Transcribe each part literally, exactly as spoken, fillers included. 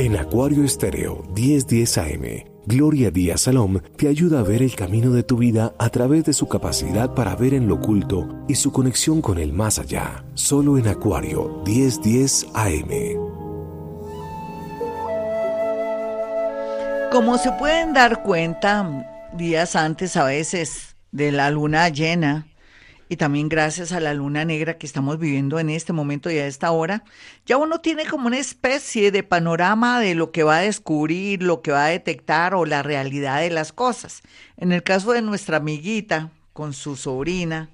En Acuario Estéreo diez diez A M, Gloria Díaz Salom te ayuda a ver el camino de tu vida a través de su capacidad para ver en lo oculto y su conexión con el más allá. Solo en Acuario diez diez A M. Como se pueden dar cuenta, días antes a veces de la luna llena, y también gracias a la luna negra que estamos viviendo en este momento y a esta hora, ya uno tiene como una especie de panorama de lo que va a descubrir, lo que va a detectar o la realidad de las cosas. En el caso de nuestra amiguita con su sobrina,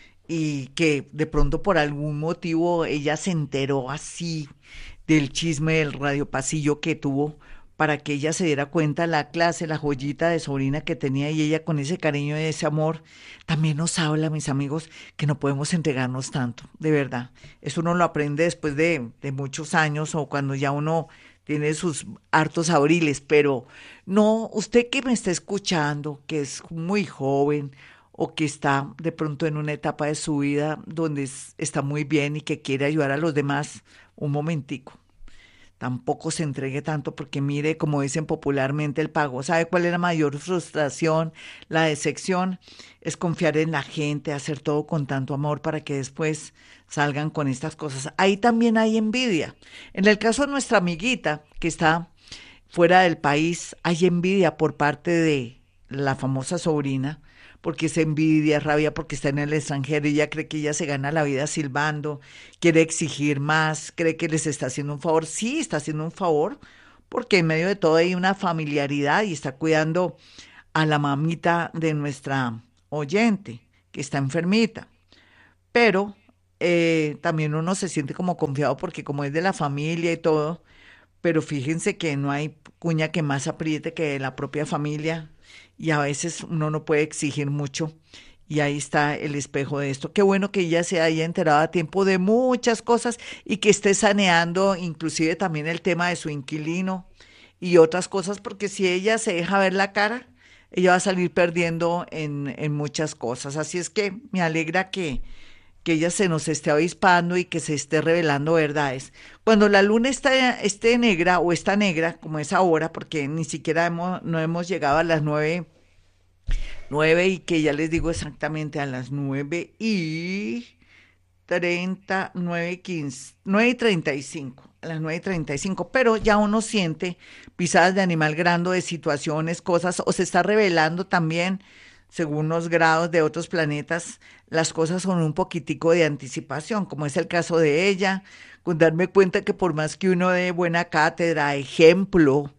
y que de pronto por algún motivo ella se enteró así del chisme del radiopasillo que tuvo, para que ella se diera cuenta la clase, la joyita de sobrina que tenía, y ella con ese cariño y ese amor también nos habla, mis amigos, que no podemos entregarnos tanto, de verdad. Eso uno lo aprende después de, de muchos años o cuando ya uno tiene sus hartos abriles, pero no, usted que me está escuchando, que es muy joven o que está de pronto en una etapa de su vida donde es- está muy bien y que quiere ayudar a los demás, un momentico. Tampoco se entregue tanto porque mire, como dicen popularmente, el pago. ¿Sabe cuál es la mayor frustración? La decepción es confiar en la gente, hacer todo con tanto amor para que después salgan con estas cosas. Ahí también hay envidia. En el caso de nuestra amiguita que está fuera del país, hay envidia por parte de la famosa sobrina, porque se envidia, rabia porque está en el extranjero y ella cree que ella se gana la vida silbando, quiere exigir más, cree que les está haciendo un favor. Sí, está haciendo un favor, porque en medio de todo hay una familiaridad y está cuidando a la mamita de nuestra oyente, que está enfermita. Pero eh, también uno se siente como confiado porque como es de la familia y todo, pero fíjense que no hay cuña que más apriete que la propia familia, y a veces uno no puede exigir mucho, y ahí está el espejo de esto. Qué bueno que ella se haya enterado a tiempo de muchas cosas y que esté saneando inclusive también el tema de su inquilino y otras cosas, porque si ella se deja ver la cara, ella va a salir perdiendo en, en muchas cosas. Así es que me alegra que que ella se nos esté avispando y que se esté revelando verdades. Cuando la luna está, esté negra o está negra, como es ahora, porque ni siquiera hemos, no hemos llegado a las nueve, nueve y que ya les digo exactamente a las nueve y treinta, nueve y quince, nueve y treinta y cinco, a las nueve y treinta y cinco, pero ya uno siente pisadas de animal grande, de situaciones, cosas, o se está revelando también, según los grados de otros planetas, las cosas con un poquitico de anticipación, como es el caso de ella, con darme cuenta que por más que uno dé buena cátedra, ejemplo,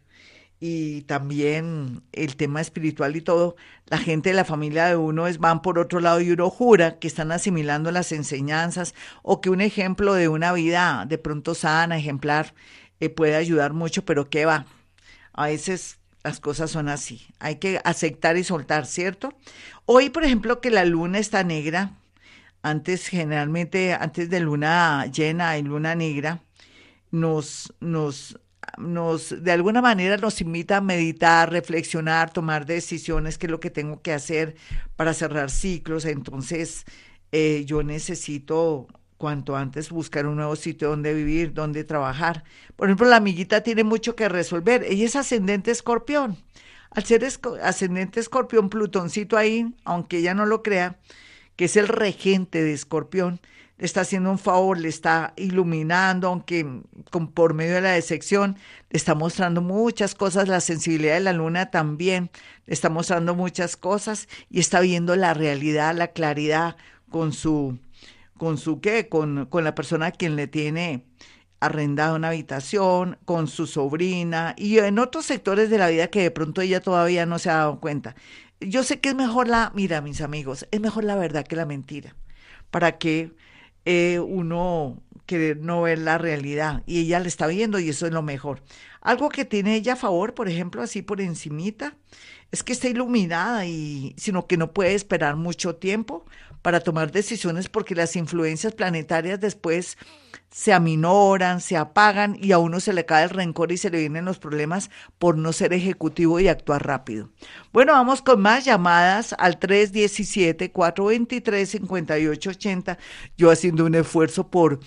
y también el tema espiritual y todo, la gente de la familia de uno es, van por otro lado y uno jura que están asimilando las enseñanzas o que un ejemplo de una vida de pronto sana, ejemplar, eh, puede ayudar mucho, pero qué va, a veces las cosas son así, hay que aceptar y soltar, ¿cierto? Hoy, por ejemplo, que la luna está negra, antes generalmente, antes de luna llena y luna negra, nos, nos, nos, de alguna manera nos invita a meditar, reflexionar, tomar decisiones, qué es lo que tengo que hacer para cerrar ciclos. Entonces, eh, yo necesito cuanto antes buscar un nuevo sitio donde vivir, donde trabajar. Por ejemplo, la amiguita tiene mucho que resolver. Ella es ascendente escorpión. Al ser esco- ascendente escorpión, Plutoncito ahí, aunque ella no lo crea, que es el regente de Escorpión, le está haciendo un favor, le está iluminando, aunque con, por medio de la decepción, le está mostrando muchas cosas, la sensibilidad de la luna también, le está mostrando muchas cosas y está viendo la realidad, la claridad con su, con su qué, con, con la persona a quien le tiene arrendada una habitación, con su sobrina y en otros sectores de la vida que de pronto ella todavía no se ha dado cuenta. Yo sé que es mejor la, mira, mis amigos, es mejor la verdad que la mentira. ¿Para qué eh, uno querer no ver la realidad? Y ella la está viendo y eso es lo mejor. Algo que tiene ella a favor, por ejemplo, así por encimita, es que está iluminada y sino que no puede esperar mucho tiempo para tomar decisiones porque las influencias planetarias después se aminoran, se apagan y a uno se le cae el rencor y se le vienen los problemas por no ser ejecutivo y actuar rápido. Bueno, vamos con más llamadas al tres uno siete, cuatro dos tres, cinco ocho ocho cero. Yo haciendo un esfuerzo por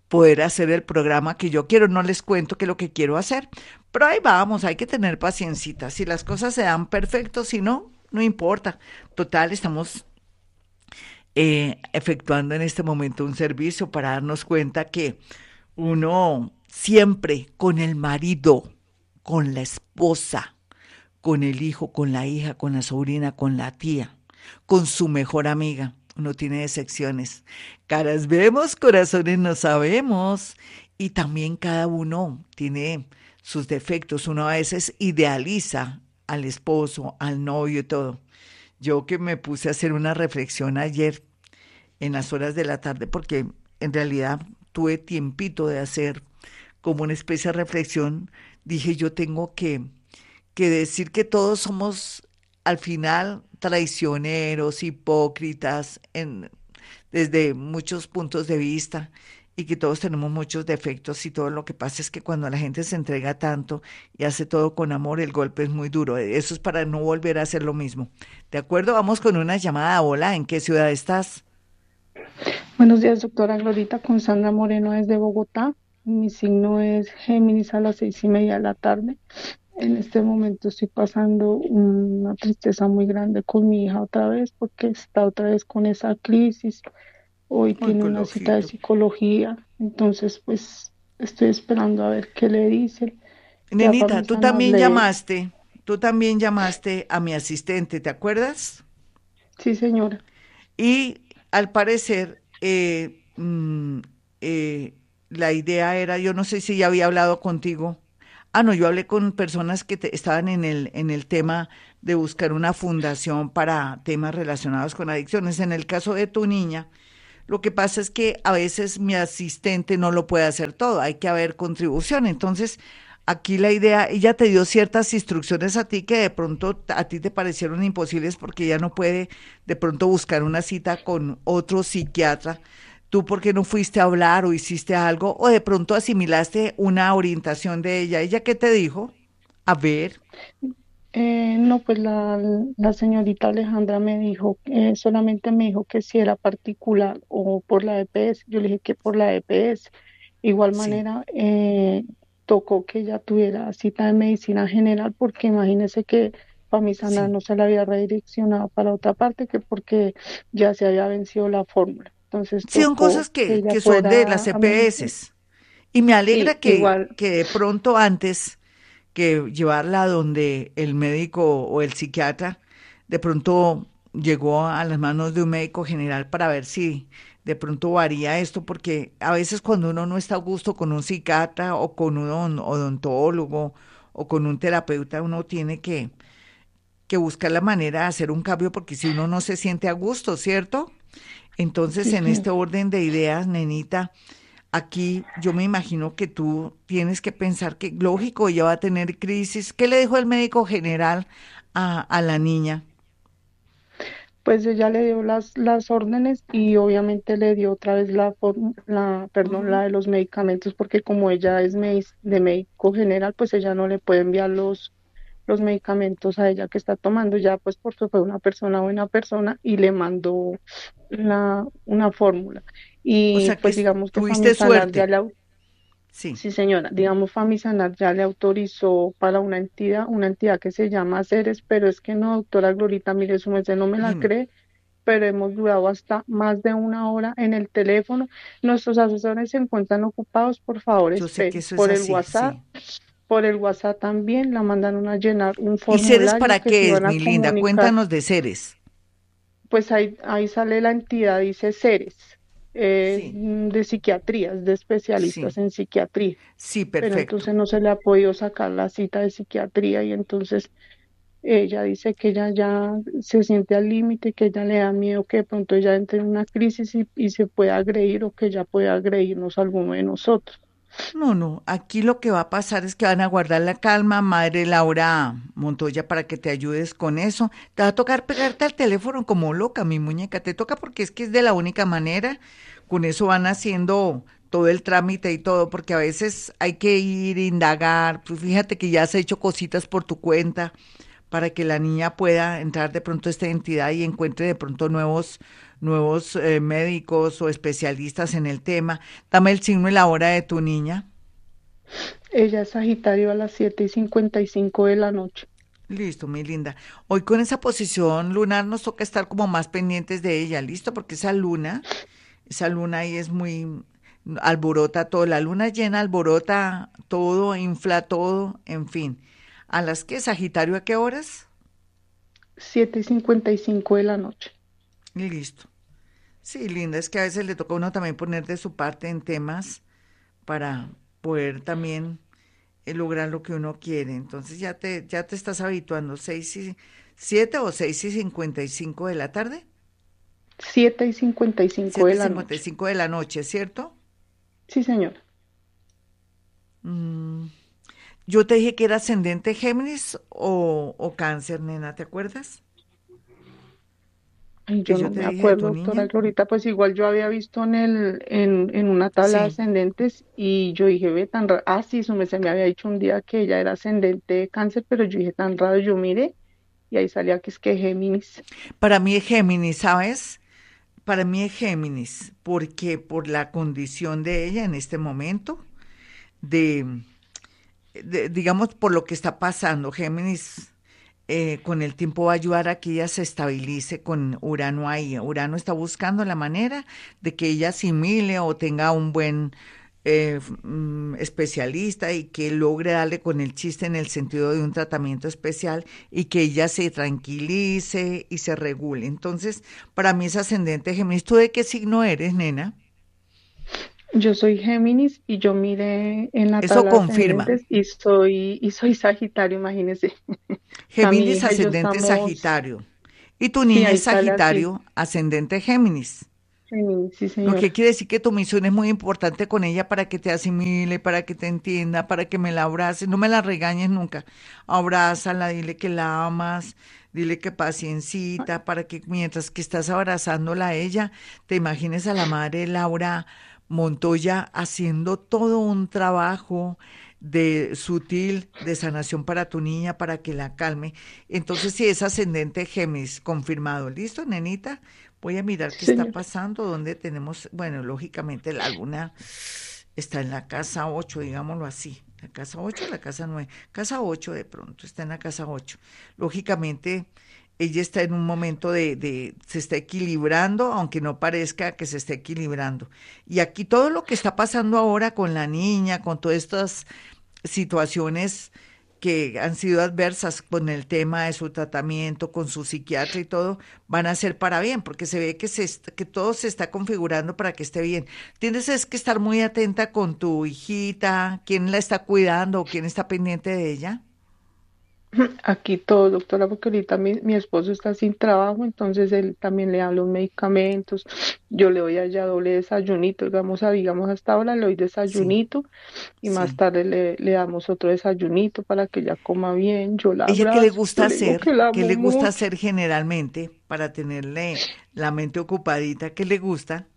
poder hacer el programa que yo quiero. No les cuento qué es lo que quiero hacer, pero ahí vamos, hay que tener paciencia. Si las cosas se dan perfectos, si no, no importa. Total, estamos eh, efectuando en este momento un servicio para darnos cuenta que uno siempre con el marido, con la esposa, con el hijo, con la hija, con la sobrina, con la tía, con su mejor amiga. Uno tiene decepciones. Caras vemos, corazones no sabemos. Y también cada uno tiene sus defectos. Uno a veces idealiza al esposo, al novio y todo. Yo que me puse a hacer una reflexión ayer en las horas de la tarde, porque en realidad tuve tiempito de hacer como una especie de reflexión, dije yo tengo que, que decir que todos somos al final traicioneros, hipócritas, en, desde muchos puntos de vista y que todos tenemos muchos defectos y todo. Lo que pasa es que cuando la gente se entrega tanto y hace todo con amor, el golpe es muy duro. Eso es para no volver a hacer lo mismo. ¿De acuerdo? Vamos con una llamada. Hola, ¿en qué ciudad estás? Buenos días, doctora Glorita, con Sandra Moreno desde Bogotá. Mi signo es Géminis a las seis y media de la tarde. En este momento estoy pasando una tristeza muy grande con mi hija otra vez porque está otra vez con esa crisis. Hoy Muy tiene una cita de colofito. psicología, entonces pues estoy esperando a ver qué le dicen. Ya para Nenita, mí tú también sanarle. llamaste, tú también llamaste a mi asistente, ¿te acuerdas? Sí, señora. Y al parecer, eh, mm, eh, la idea era, yo no sé si ya había hablado contigo. Ah, no, yo hablé con personas que te- estaban en el, en el tema de buscar una fundación para temas relacionados con adicciones. En el caso de tu niña, lo que pasa es que a veces mi asistente no lo puede hacer todo, hay que haber contribución. Entonces, aquí la idea, ella te dio ciertas instrucciones a ti que de pronto a ti te parecieron imposibles porque ella no puede de pronto buscar una cita con otro psiquiatra. ¿Tú por qué no fuiste a hablar o hiciste algo o de pronto asimilaste una orientación de ella? ¿Ella qué te dijo? A ver, Eh, no, pues la, la señorita Alejandra me dijo, eh, solamente me dijo que si era particular o por la E P S. Yo le dije que por la E P S. Igual sí. manera, eh, tocó que ella tuviera cita de medicina general porque imagínese que para mi sana Sí. no se la había redireccionado para otra parte que porque ya se había vencido la fórmula. Entonces Sí, son tocó cosas que que, ella que son de fuera las a medicina. E P S. Y me alegra Sí, que, igual. que de pronto antes que llevarla donde el médico o el psiquiatra, de pronto llegó a las manos de un médico general para ver si de pronto varía esto, porque a veces cuando uno no está a gusto con un psiquiatra o con un odon- odontólogo o con un terapeuta, uno tiene que, que buscar la manera de hacer un cambio, porque si uno no se siente a gusto, ¿cierto? Entonces, Sí, en señor. este orden de ideas, nenita, aquí yo me imagino que tú tienes que pensar que, lógico, ella va a tener crisis. ¿Qué le dijo el médico general a, a la niña? Pues ella le dio las, las órdenes y obviamente le dio otra vez la, form- la, perdón, Ujú. la de los medicamentos porque como ella es medic- de médico general, pues ella no le puede enviar los, los medicamentos a ella que está tomando. Ya pues por eso fue una persona buena persona y le mandó la, una fórmula. O Y sea que pues es- digamos que tuviste Famisanar ya suerte. le, Sí. sí, señora. Digamos, Famisanar ya le autorizó para una entidad, una entidad que se llama Ceres, pero es que no, doctora Glorita, mire, su merced no me la Dime, cree, pero hemos durado hasta más de una hora en el teléfono. Nuestros asesores se encuentran ocupados, por favor, yo sé que esperen. eso es Por el así, WhatsApp, sí. por el WhatsApp también la mandaron a llenar un ¿Y Ceres formulario para que se qué es, iban a mi linda? comunicar. Cuéntanos de Ceres. Pues ahí, ahí sale la entidad, dice Ceres, eh, Sí, de psiquiatría, es de sí, especialistas en psiquiatría, sí, pero perfecto. entonces no se le ha podido sacar la cita de psiquiatría y entonces ella dice que ella ya se siente al límite, que ella le da miedo que de pronto ella entre en una crisis y, y se pueda agredir o que ella pueda agredirnos a alguno de nosotros. No, no, aquí lo que va a pasar es que van a guardar la calma, madre Laura Montoya, para que te ayudes con eso. Te va a tocar pegarte al teléfono como loca, mi muñeca. Te toca porque es que es de la única manera. Con eso van haciendo todo el trámite y todo, porque a veces hay que ir, indagar. Pues fíjate que ya has hecho cositas por tu cuenta para que la niña pueda entrar de pronto a esta entidad y encuentre de pronto nuevos, nuevos eh, médicos o especialistas en el tema. Dame el signo y la hora de tu niña. Ella es Sagitario a las siete y cincuenta y cinco de la noche. Listo, mi linda. Hoy con esa posición lunar nos toca estar como más pendientes de ella, ¿listo? Porque esa luna, esa luna ahí es muy alborota todo. La luna llena alborota todo, infla todo, en fin. ¿A las que Sagitario a qué horas? Siete y cincuenta y cinco de la noche. Listo. Sí, linda, es que a veces le toca a uno también poner de su parte en temas para poder también eh, lograr lo que uno quiere. Entonces ya te, ya te estás habituando. Seis y siete o seis y cincuenta y cinco de la tarde. Siete y cincuenta y cinco de Siete y la cincuenta y noche. cinco de la noche, ¿cierto? Sí, señora. Mm, yo te dije que era ascendente Géminis o, o Cáncer, nena, ¿te acuerdas? Ay, Que yo yo no te me dije de acuerdo, tu doctora niña. Glorita, pues igual yo había visto en el, en, en una tabla de Sí. ascendentes y yo dije, ve tan raro, ah, sí, su merced me había dicho un día que ella era ascendente de cáncer, pero yo dije tan raro, yo miré y ahí salía que es que Géminis. Para mí es Géminis, ¿sabes? Para mí es Géminis, porque por la condición de ella en este momento, de, de- digamos, por lo que está pasando, Géminis eh, con el tiempo va a ayudar a que ella se estabilice con Urano ahí. Urano está buscando la manera de que ella asimile o tenga un buen eh, mm, especialista y que logre darle con el chiste en el sentido de un tratamiento especial y que ella se tranquilice y se regule. Entonces, para mí es ascendente Géminis. ¿Tú de qué signo eres, nena? Yo soy Géminis y yo miré en la Eso tabla de confirma. ascendentes y soy, y soy Sagitario, imagínese. O sea, mi Géminis hija y yo ascendente estamos, Sagitario. Y tu sí, niña ahí es sale así, Sagitario ascendente Géminis. Géminis, sí, Lo que señora. quiere decir que tu misión es muy importante con ella para que te asimile, para que te entienda, para que me la abraces. No me la regañes nunca. Abrázala, dile que la amas, dile que paciencita, para que mientras que estás abrazándola a ella, te imagines a la madre Laura Montoya haciendo todo un trabajo de sutil de sanación para tu niña, para que la calme. Entonces, si es ascendente Géminis, confirmado. ¿Listo, nenita? Voy a mirar Sí, qué está señora. pasando, dónde tenemos, bueno, lógicamente la luna está en la casa ocho, digámoslo así. La casa ocho o la casa nueve. Casa ocho de pronto, está en la casa ocho. Lógicamente, ella está en un momento de, de, se está equilibrando, aunque no parezca que se esté equilibrando. Y aquí todo lo que está pasando ahora con la niña, con todas estas situaciones que han sido adversas con el tema de su tratamiento, con su psiquiatra y todo, van a ser para bien, porque se ve que, se est- que todo se está configurando para que esté bien. Tienes es que estar muy atenta con tu hijita, quién la está cuidando o quién está pendiente de ella. Aquí todo, doctora, porque ahorita mi, mi esposo está sin trabajo, entonces él también le da los medicamentos. Yo le doy allá doble desayunito, digamos, a, digamos hasta ahora le doy Sí, desayunito y más sí. tarde le, le damos otro desayunito para que ella coma bien. Yo la ¿Ella qué le abrazo, yo gusta le digo que hacer? la ¿Qué amo le gusta mucho. hacer generalmente para tenerle la mente ocupadita? ¿Qué le gusta?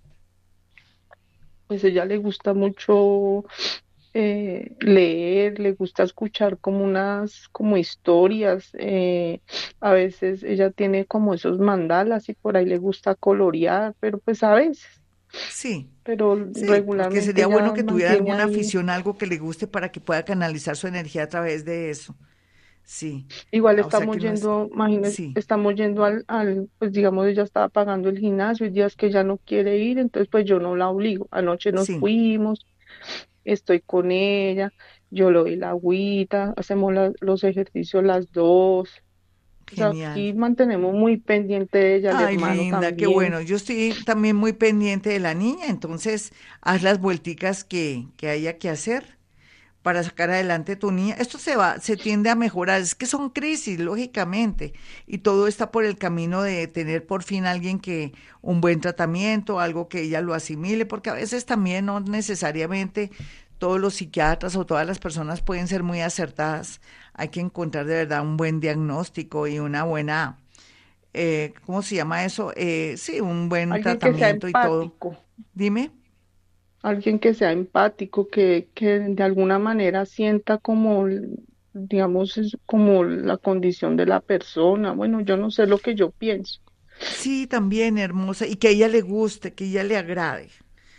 Pues ella le gusta mucho eh, leer, le gusta escuchar como unas, como historias. Eh, a veces ella tiene como esos mandalas y por ahí le gusta colorear, pero pues a veces. Sí. Pero Sí, porque regularmente sería bueno ella que tuviera mantiene alguna ahí. afición, algo que le guste para que pueda canalizar su energía a través de eso. Sí, Igual ah, o sea estamos que no es, yendo, imagínese, sí, estamos yendo al, al, pues digamos, ella estaba pagando el gimnasio, hay días que ella no quiere ir, entonces pues yo no la obligo. Anoche nos sí, fuimos, estoy con ella, yo le doy la agüita, hacemos la- los ejercicios las dos. O sea, genial. aquí mantenemos muy pendiente de ella, el Ay, hermano linda, qué también. bueno. Yo estoy también muy pendiente de la niña, entonces haz las vuelticas que, que haya que hacer para sacar adelante tu niña. Esto se va, se tiende a mejorar. Es que son crisis, lógicamente, y todo está por el camino de tener por fin alguien que un buen tratamiento, algo que ella lo asimile, porque a veces también no necesariamente todos los psiquiatras o todas las personas pueden ser muy acertadas. Hay que encontrar de verdad un buen diagnóstico y una buena, eh, ¿cómo se llama eso? Eh, sí, un buen Alguien que sea tratamiento y todo. empático, Dime. alguien que sea empático, que, que de alguna manera sienta como, el- digamos, es como la condición de la persona. Bueno, yo no sé lo que yo pienso. Sí, también hermosa, y que a ella le guste, que a ella le agrade.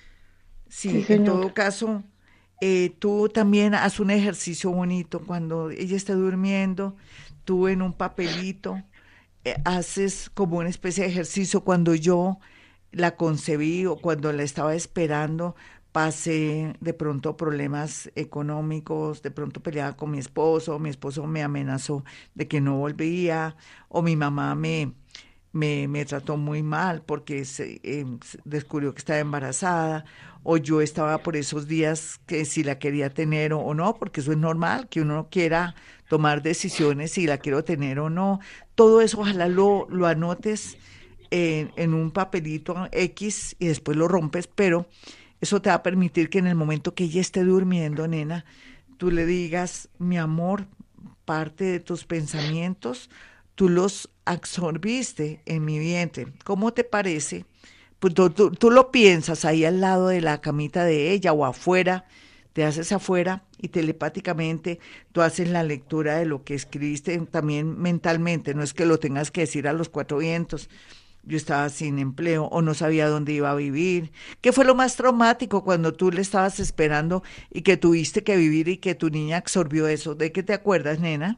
Sí, Sí, en todo señora. caso, eh, tú también haz un ejercicio bonito cuando ella esté durmiendo, tú en un papelito eh, haces como una especie de ejercicio. Cuando yo la concebí o cuando la estaba esperando, pasé de pronto problemas económicos, de pronto peleaba con mi esposo, mi esposo me amenazó de que no volvía, o mi mamá me, me, me trató muy mal porque se, eh, se descubrió que estaba embarazada, o yo estaba por esos días que si la quería tener o, o no, porque eso es normal, que uno no quiera tomar decisiones si la quiero tener o no. Todo eso ojalá lo, lo anotes en, en un papelito X y después lo rompes, pero eso te va a permitir que en el momento que ella esté durmiendo, nena, tú le digas, mi amor, parte de tus pensamientos, tú los absorbiste en mi vientre. ¿Cómo te parece? Pues tú, tú, tú lo piensas ahí al lado de la camita de ella o afuera, te haces afuera y telepáticamente tú haces la lectura de lo que escribiste también mentalmente, no es que lo tengas que decir a los cuatro vientos. Yo estaba sin empleo o no sabía dónde iba a vivir. ¿Qué fue lo más traumático cuando tú le estabas esperando y que tuviste que vivir y que tu niña absorbió eso? ¿De qué te acuerdas, nena?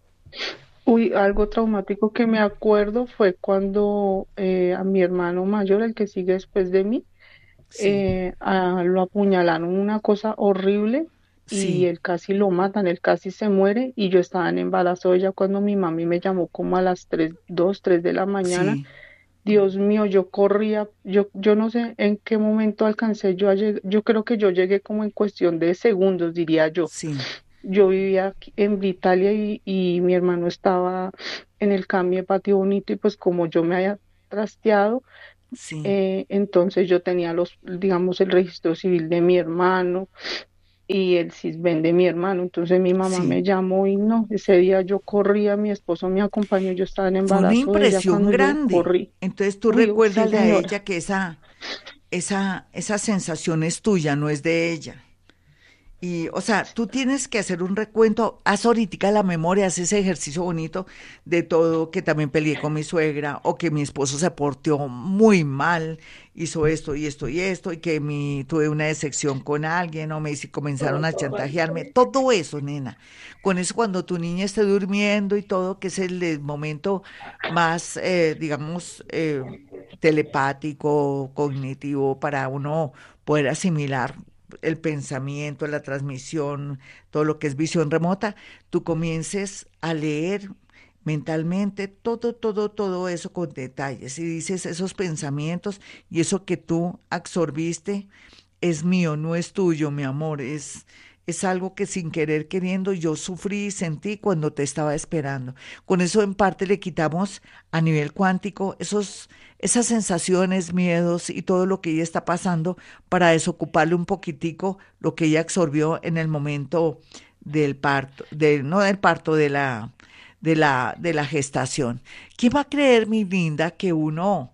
Uy, algo traumático que me acuerdo fue cuando eh, a mi hermano mayor, el que sigue después de mí, Sí, eh, a- lo apuñalaron, una cosa horrible, y sí, él casi lo matan, él casi se muere, y yo estaba en embarazo de ella cuando mi mami me llamó como a las tres, dos, tres de la mañana. sí, Dios mío, yo corría, yo, yo no sé en qué momento alcancé yo a llegar, yo creo que yo llegué como en cuestión de segundos, diría yo. sí, Yo vivía aquí en Italia, y, y mi hermano estaba en el cambio de Patio Bonito, y pues como yo me había trasteado, sí. eh, entonces yo tenía los, digamos, el registro civil de mi hermano y el CISBEN de mi hermano. Entonces mi mamá Sí, me llamó y no, ese día yo corría, mi esposo me acompañó, yo estaba en fue una embarazo de ella impresión cuando yo grande. corrí. Entonces tú Uy, sí, recuérdale a señora. ella que esa, esa, esa sensación es tuya, no es de ella. Y, o sea, tú tienes que hacer un recuento, haz ahorita la memoria, haz ese ejercicio bonito de todo, que también peleé con mi suegra, o que mi esposo se portó muy mal, hizo esto y esto y esto, y que mi, tuve una decepción con alguien, o me hice- comenzaron a chantajearme, todo eso, nena. Con eso cuando tu niña esté durmiendo y todo, que es el eh, momento más, eh, digamos, eh, telepático, cognitivo, para uno poder asimilar el pensamiento, la transmisión, todo lo que es visión remota, tú comiences a leer mentalmente todo, todo, todo eso con detalles y dices esos pensamientos y eso que tú absorbiste es mío, no es tuyo, mi amor, es, es algo que sin querer queriendo yo sufrí y sentí cuando te estaba esperando. Con eso en parte le quitamos a nivel cuántico esos, esas sensaciones, miedos y todo lo que ella está pasando para desocuparle un poquitico lo que ella absorbió en el momento del parto, de, no del parto, de la, de la, de la gestación. ¿Quién va a creer, mi linda, que uno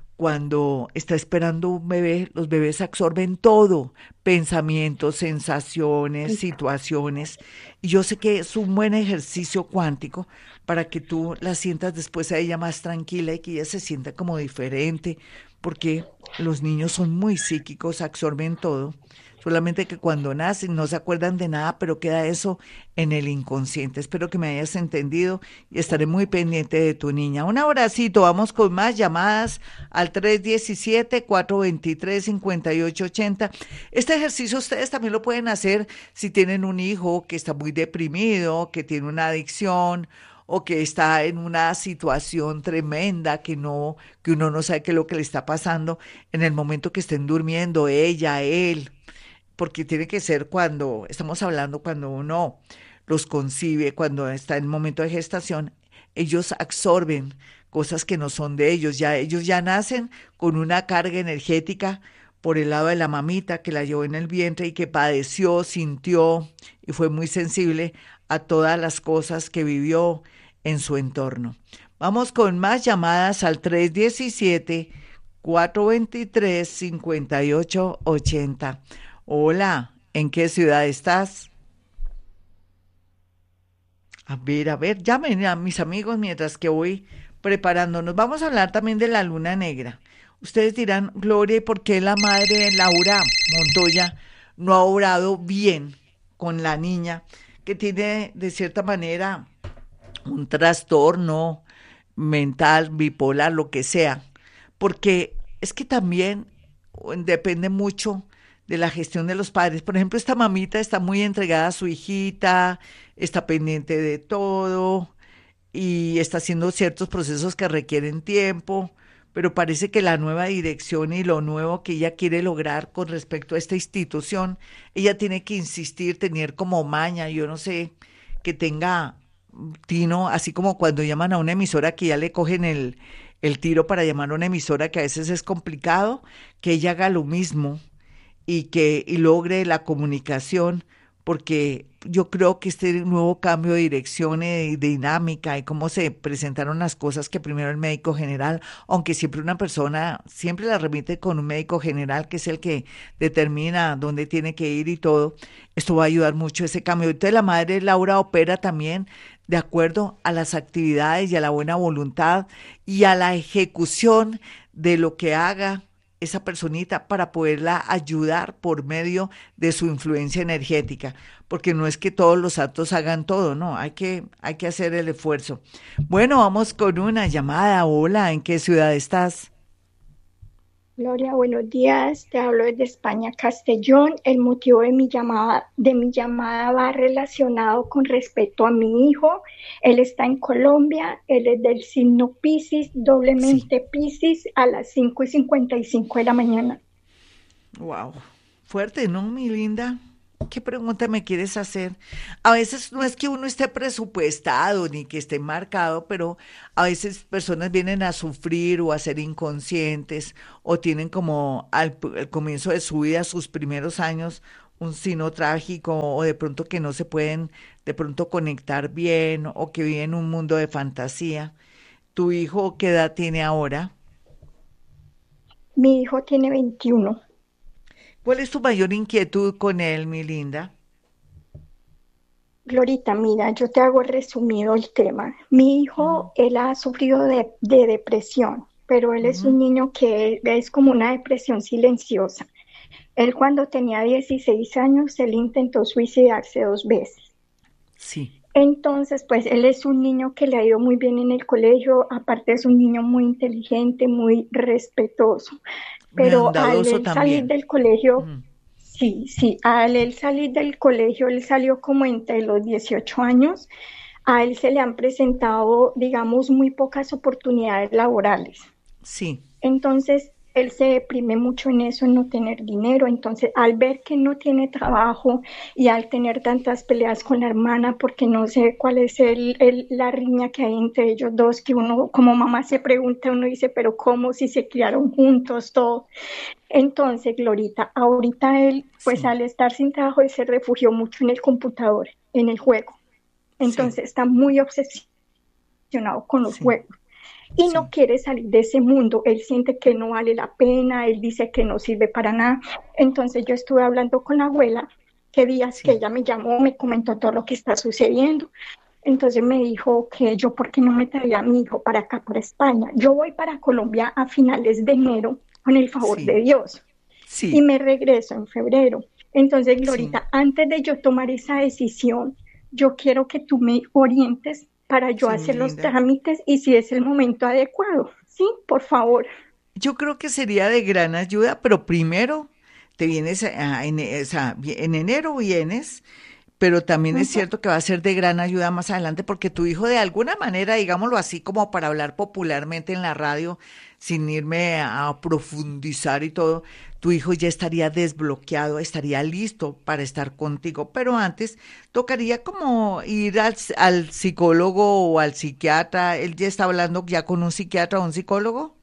cuando está esperando un bebé, los bebés absorben todo, pensamientos, sensaciones, situaciones. Y yo sé que es un buen ejercicio cuántico para que tú la sientas después a ella más tranquila y que ella se sienta como diferente, porque los niños son muy psíquicos, absorben todo. Solamente que cuando nacen no se acuerdan de nada, pero queda eso en el inconsciente. Espero que me hayas entendido y estaré muy pendiente de tu niña. Un abracito, vamos con más llamadas al tres uno siete, cuatro dos tres, cinco ocho ocho cero. Este ejercicio ustedes también lo pueden hacer si tienen un hijo que está muy deprimido, que tiene una adicción o que está en una situación tremenda que no, que uno no sabe qué es lo que le está pasando en el momento que estén durmiendo, ella, él, porque tiene que ser cuando, estamos hablando cuando uno los concibe, cuando está en el momento de gestación, ellos absorben cosas que no son de ellos, ya ellos ya nacen con una carga energética por el lado de la mamita que la llevó en el vientre y que padeció, sintió y fue muy sensible a todas las cosas que vivió en su entorno. Vamos con más llamadas al tres uno siete, cuatro dos tres, cinco ocho ocho cero. Hola, ¿en qué ciudad estás? A ver, a ver, llamen a mis amigos mientras que voy preparándonos. Vamos a hablar también de la luna negra. Ustedes dirán, Gloria, ¿y por qué la madre Laura Montoya no ha obrado bien con la niña que tiene de cierta manera un trastorno mental, bipolar, lo que sea? Porque es que también depende mucho de la gestión de los padres. Por ejemplo, esta mamita está muy entregada a su hijita, está pendiente de todo y está haciendo ciertos procesos que requieren tiempo, pero parece que la nueva dirección y lo nuevo que ella quiere lograr con respecto a esta institución, ella tiene que insistir, tener como maña, yo no sé, que tenga tino, así como cuando llaman a una emisora que ya le cogen el, el tiro para llamar a una emisora que a veces es complicado, que ella haga lo mismo y que y logre la comunicación, porque yo creo que este nuevo cambio de dirección y de dinámica y cómo se presentaron las cosas, que primero el médico general, aunque siempre una persona, siempre la remite con un médico general que es el que determina dónde tiene que ir y todo, esto va a ayudar mucho a ese cambio. Entonces la madre Laura opera también de acuerdo a las actividades y a la buena voluntad y a la ejecución de lo que haga esa personita para poderla ayudar por medio de su influencia energética, porque no es que todos los actos hagan todo, no, hay que, hay que hacer el esfuerzo. Bueno, vamos con una llamada. Hola, ¿en qué ciudad estás? Gloria, buenos días. Te hablo desde España, Castellón. El motivo de mi llamada, de mi llamada va relacionado con respecto a mi hijo. Él está en Colombia. Él es del signo Piscis, doblemente sí. Piscis, a las cinco y cincuenta y cinco de la mañana. Wow, fuerte, ¿no, mi linda? ¿Qué pregunta me quieres hacer? A veces no es que uno esté presupuestado ni que esté marcado, pero a veces personas vienen a sufrir o a ser inconscientes o tienen como al, al comienzo de su vida, sus primeros años, un signo trágico o de pronto que no se pueden de pronto conectar bien o que viven en un mundo de fantasía. ¿Tu hijo qué edad tiene ahora? Mi hijo tiene veintiuno. ¿Cuál es tu mayor inquietud con él, mi linda? Glorita, mira, yo te hago resumido el tema. Mi hijo, uh-huh. él ha sufrido de, de depresión, pero él uh-huh. es un niño que es como una depresión silenciosa. Él cuando tenía dieciséis años, él intentó suicidarse dos veces. Sí. Entonces, pues él es un niño que le ha ido muy bien en el colegio, aparte es un niño muy inteligente, muy respetuoso. Pero al él salir del colegio, mm. sí, sí, al él salir del colegio, él salió como entre los dieciocho años, a él se le han presentado, digamos, muy pocas oportunidades laborales. Sí. Entonces, él se deprime mucho en eso, en no tener dinero. Entonces, al ver que no tiene trabajo y al tener tantas peleas con la hermana, porque no sé cuál es el, el, la riña que hay entre ellos dos, que uno como mamá se pregunta, uno dice, pero ¿cómo si se criaron juntos, todo? Entonces, Glorita, ahorita él, pues sí. al estar sin trabajo, él se refugió mucho en el computador, en el juego. Entonces, sí. está muy obsesionado con los sí. juegos. Y sí. no quiere salir de ese mundo, él siente que no vale la pena, él dice que no sirve para nada. Entonces yo estuve hablando con la abuela, que días sí. que ella me llamó, me comentó todo lo que está sucediendo. Entonces me dijo que yo, ¿por qué no me traía a mi hijo para acá, para España? Yo voy para Colombia a finales de enero, con el favor sí. de Dios, sí. y me regreso en febrero. Entonces, Glorita, sí. antes de yo tomar esa decisión, yo quiero que tú me orientes para yo sí, hacer los trámites y si es el momento adecuado. Sí, por favor. Yo creo que sería de gran ayuda, pero primero te vienes a, en, o sea, en enero vienes, pero también uh-huh. es cierto que va a ser de gran ayuda más adelante porque tu hijo de alguna manera, digámoslo así como para hablar popularmente en la radio, sin irme a profundizar y todo, tu hijo ya estaría desbloqueado, estaría listo para estar contigo, pero antes tocaría como ir al, al psicólogo o al psiquiatra. ¿Él ya está hablando ya con un psiquiatra o un psicólogo?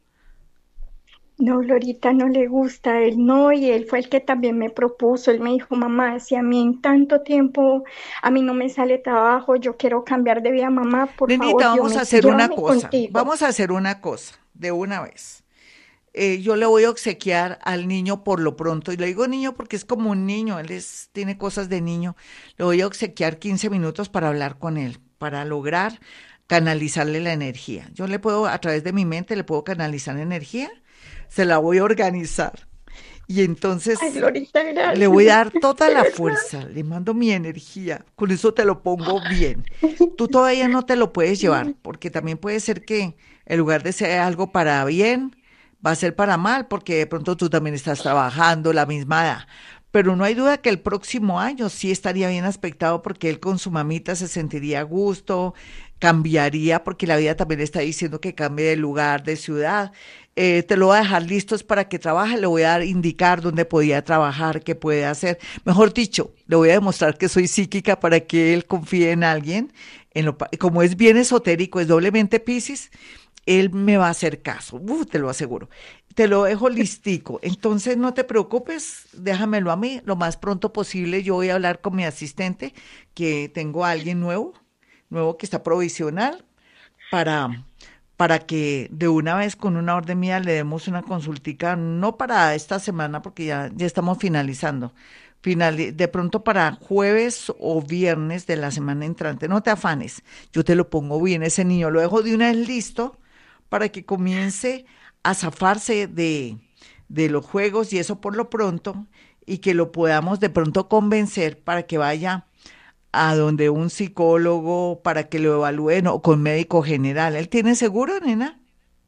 No, Glorita, no le gusta, él no, y él fue el que también me propuso, él me dijo, mamá, si a mí en tanto tiempo, a mí no me sale trabajo, yo quiero cambiar de vida, mamá, por Nenita, favor, vamos me, a hacer una cosa, contigo. vamos a hacer una cosa, de una vez. Eh, yo le voy a obsequiar al niño por lo pronto, y le digo niño porque es como un niño, él es, tiene cosas de niño, le voy a obsequiar quince minutos para hablar con él, para lograr canalizarle la energía. Yo le puedo, a través de mi mente, le puedo canalizar energía, se la voy a organizar. Y entonces Ay, Glorita, gracias. le voy a dar toda la fuerza, le mando mi energía, con eso te lo pongo bien. Tú todavía no te lo puedes llevar, porque también puede ser que en lugar de ser algo para bien, va a ser para mal, porque de pronto tú también estás trabajando la misma edad. Pero no hay duda que el próximo año sí estaría bien aspectado porque él con su mamita se sentiría a gusto, cambiaría, porque la vida también le está diciendo que cambie de lugar, de ciudad. Eh, te lo voy a dejar listos para que trabaje, le voy a dar, indicar dónde podía trabajar, qué puede hacer. Mejor dicho, le voy a demostrar que soy psíquica para que él confíe en alguien. En lo, como es bien esotérico, es doblemente Piscis, él me va a hacer caso, uh, te lo aseguro. Te lo dejo listico. Entonces no te preocupes, déjamelo a mí. Lo más pronto posible yo voy a hablar con mi asistente, que tengo a alguien nuevo, nuevo que está provisional, para, para que de una vez con una orden mía le demos una consultica, no para esta semana porque ya, ya estamos finalizando, Final, de pronto para jueves o viernes de la semana entrante. No te afanes, yo te lo pongo bien ese niño, lo dejo de una vez listo para que comience a zafarse de, de los juegos y eso por lo pronto, y que lo podamos de pronto convencer para que vaya a donde un psicólogo para que lo evalúen o con médico general. ¿Él tiene seguro, nena?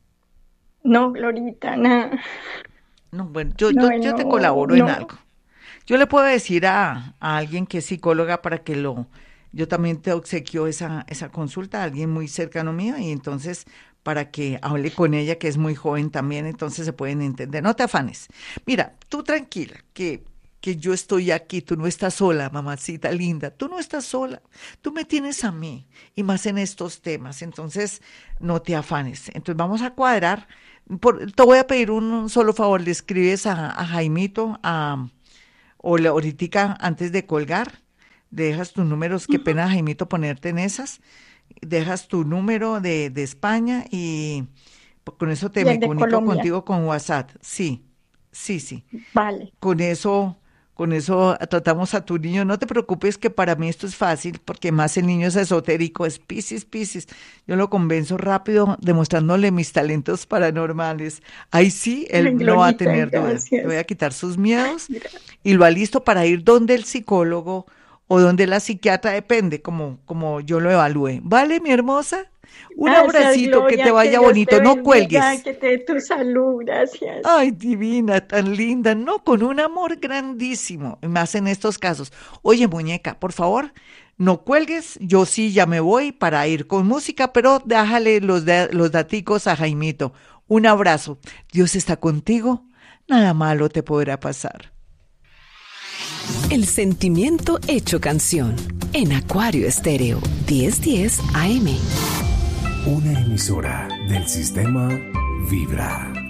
No, Glorita, nada. No, bueno, yo, No, yo, yo te no, colaboro no. en algo. Yo le puedo decir a, a alguien que es psicóloga para que lo, yo también te obsequio esa, esa consulta a alguien muy cercano mío y entonces para que hable con ella, que es muy joven también, entonces se pueden entender. No te afanes. Mira, tú tranquila, que, que yo estoy aquí, tú no estás sola, mamacita linda, tú no estás sola, tú me tienes a mí, y más en estos temas, entonces no te afanes. Entonces vamos a cuadrar, por, te voy a pedir un solo favor, le escribes a, a Jaimito, a, o la, ahorita antes de colgar, dejas tus números, qué pena Jaimito ponerte en esas, dejas tu número de, de España y con eso te Y me el de comunico Colombia. contigo con WhatsApp. Sí, sí, sí. Vale. Con eso, con eso tratamos a tu niño. No te preocupes que para mí esto es fácil, porque más el niño es esotérico, es Piscis, Piscis. Yo lo convenzo rápido demostrándole mis talentos paranormales. Ahí sí, él Ay, no va a Glorita, tener dudas. Le voy gracias. a quitar sus miedos y lo alisto para ir donde el psicólogo o donde la psiquiatra, depende, como, como yo lo evalúe. ¿Vale, mi hermosa? Un Gracias, abracito, que Gloria, te vaya Dios bonito, te no bendiga, cuelgues. que te dé tu salud, gracias. Ay, divina, tan linda, no, con un amor grandísimo, más en estos casos. Oye, muñeca, por favor, no cuelgues, yo sí ya me voy para ir con música, pero déjale los, de, los daticos a Jaimito. Un abrazo, Dios está contigo, nada malo te podrá pasar. El sentimiento hecho canción en Acuario Estéreo diez diez A M. Una emisora del sistema Vibra.